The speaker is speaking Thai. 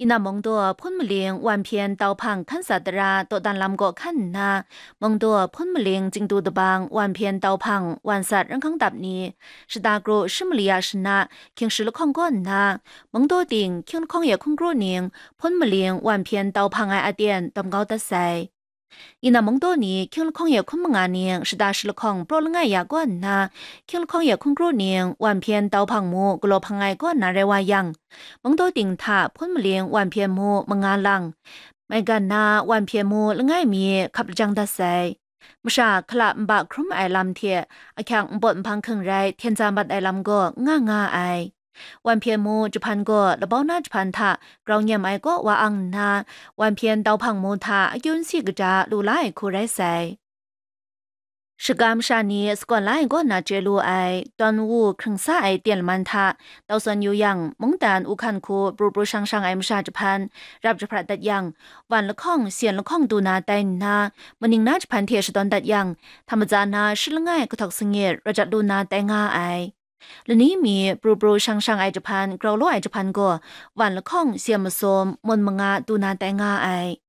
อินามองตัวพ่นมะเร็งวันเพียนเตาพังขั้นสัตราตัวดันลำก็ขั้นนามองตัวพ่นมะเร็งจิงตูตะบางวันเพียนเตาพังวันสัตรังคังตับนี้สตากรชิมเลียชนะเคียงสิลข้องก้อนนามองตัวติงเคียงข้องเยคงกรูนิงพ่นมะเร็งวันเพียนเตาพังไออาเดียนตำเกาตะไซอินามองตัวนี้เคียงข้องเยคงมังอานิงสตาสิลข้องโปรลงไงยาก้อนนาเคียงข้องเยคงกรูนิงวันเพียนเตาพังมูกลัวพังไงก้อนนาเรวายังมองตัวติงท่าพ่นมะเร็งวันเพียนมูมังอาลังไม่กันนาวันเพียมูละง่ายมีขับจังตาไซมชาคลาบะครุมไอลำเทียอคังบทพังคึงไรเทียนจามบัดไอลำก็ง่าไอวันเพียมูจุพันก็ระเบ้าหน้าจุพันทะกรองยามไอก็ว่าอังนาวันเพียนเตาพังมูทายุนสิกจาลูไลคูไรไซสกามชานีสกอนไลก็นาเจลูไอตอนวูครึ่งซ่าไอเตียนมันทาเตาซอนอยู่ยังมงดานอุคันคูปรูปรูช่างไอมชาจพันรับจะพระดัดยังวันละข้องเสียนละข้องดูนาไตนามันนิงนาจพันเทียชตอนดัดยังธรรมจานาชิลง่ายก็ถกสงเงรระจัดดูนาไตง่าไอและนี้มีปรูปรูช่างไอจพันกราวโลไอจพันก็วันละข้องเสียมโสมมนมงาดูนาไตง่าไอ